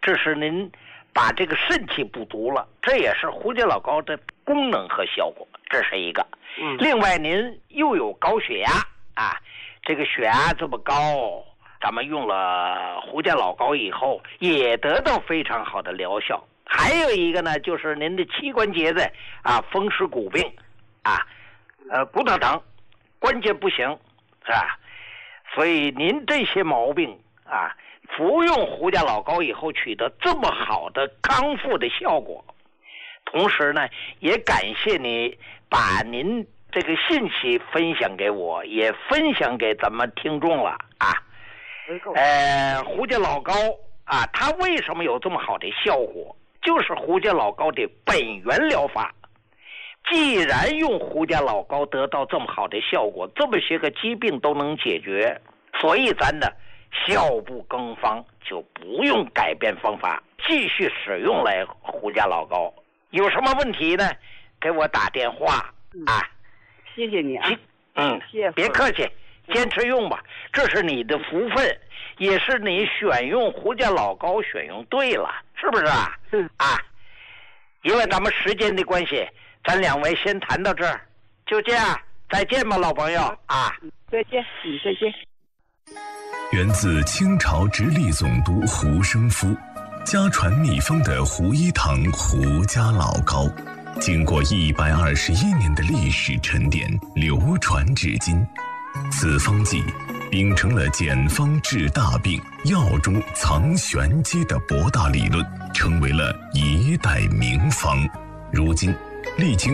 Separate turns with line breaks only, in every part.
是使您把这个肾气补足了，这也是胡椒老膏的功能和效果，这是一个。另外您又有高血压啊，这个血压这么高，咱们用了胡椒老膏以后也得到非常好的疗效。还有一个呢，就是您的膝关节的风湿骨病啊，骨头疼，关节不行，是吧？所以您这些毛病啊，服用胡椒老膏以后取得这么好的康复的效果，同时呢，也感谢你把您这个信息分享给我，也分享给咱们听众了啊。胡椒老膏啊，它为什么有这么好的效果？就是胡椒老膏的本源疗法。既然用胡椒老膏得到这么好的效果，这么些个疾病都能解决，所以咱呢效不更方，就不用改变方法，继续使用来胡椒老膏。有什么问题呢？给我打电话啊！
谢谢你啊！谢谢，
别客气，坚持用吧，这是你的福分，也是你选用胡椒老膏选用对了，是不是啊？因为咱们时间的关系，咱两位先谈到这儿，就这样，再见吧，老朋友啊！
再见，再见。
源自清朝直隶总督胡生夫，家传秘方的胡一堂胡家老膏，经过121年的历史沉淀，流传至今。此方剂秉承了简方治大病、药中藏玄机的博大理论，成为了一代名方。如今历经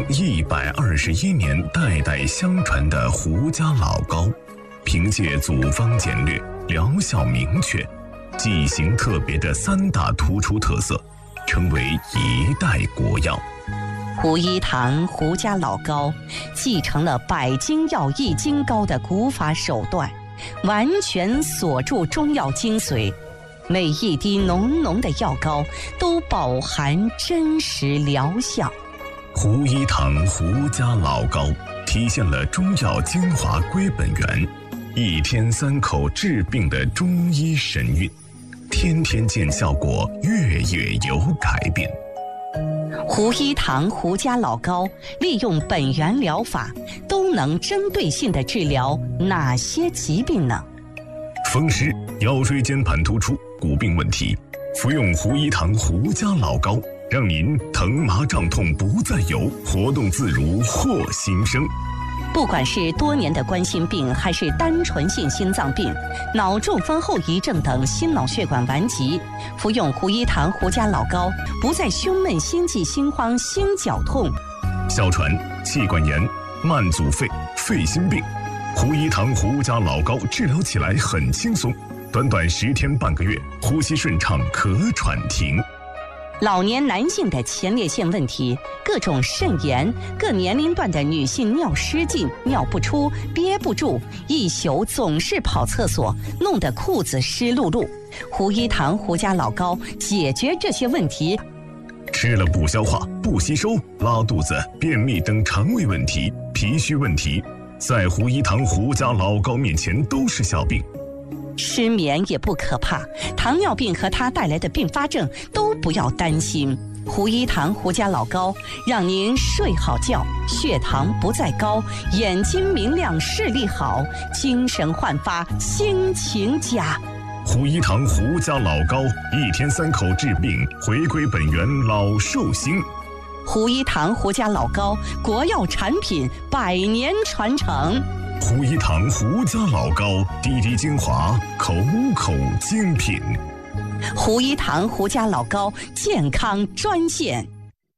121年代代相传的胡家老膏，凭借组方简略、疗效明确、剂型特别的3大突出特色，成为一代国药。
胡一堂胡家老膏继承了百金药易筋膏的古法手段，完全锁住中药精髓，每一滴浓浓的药膏都饱含真实疗效。
胡一堂胡家老膏体现了中药精华归本源，1天3口治病的中医神韵，天天见效果，月月有改变。
胡一堂胡家老膏利用本源疗法，都能针对性地治疗哪些疾病呢？
风湿、腰椎间盘突出、骨病问题，服用胡一堂胡家老膏，让您疼麻胀痛不再有，活动自如获新生。
不管是多年的冠心病，还是单纯性心脏病、脑中风后遗症等心脑血管顽疾，服用胡一堂胡家老膏，不再胸闷、心悸、心慌、心绞痛。
哮喘、气管炎、慢阻肺、肺心病，胡一堂胡家老膏治疗起来很轻松，短短10天半个月，呼吸顺畅，咳喘停。
老年男性的前列腺问题，各种肾炎，各年龄段的女性尿失禁、尿不出、憋不住，一宿总是跑厕所，弄得裤子湿漉漉。胡一堂胡家老膏解决这些问题。
吃了不消化、不吸收、拉肚子、便秘等肠胃问题、脾虚问题，在胡一堂胡家老膏面前都是小病。
失眠也不可怕，糖尿病和它带来的并发症都不要担心。胡一堂胡家老膏让您睡好觉，血糖不再高，眼睛明亮，视力好，精神焕发，心情佳。
胡一堂胡家老膏，1天3口治病，回归本源，老寿星。
胡一堂胡家老膏，国药产品，100年传承。
胡一堂胡家老膏，滴滴精华，口口精品。
胡一堂胡家老膏健康专线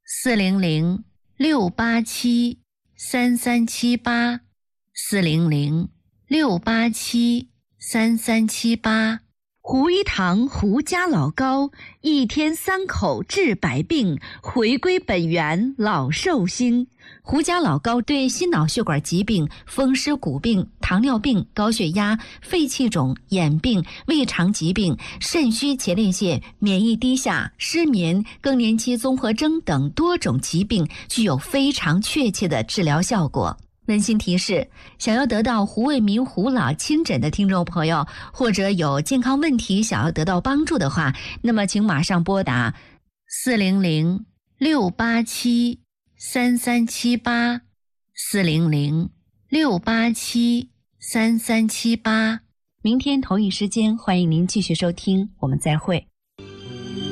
400-687-3378，400-687-3378。胡一堂胡家老膏，1天3口治百病，回归本源，老寿星。胡家老膏对心脑血管疾病、风湿骨病、糖尿病、高血压、肺气肿、眼病、胃肠疾病、肾虚前列腺、免疫低下、失眠、更年期综合征等多种疾病具有非常确切的治疗效果。 温馨提示：想要得到胡卫民胡老亲诊的听众朋友，或者有健康问题想要得到帮助的话，那么请马上拨打400-687-3378 400-687-3378。明天同一时间，欢迎您继续收听，我们再会。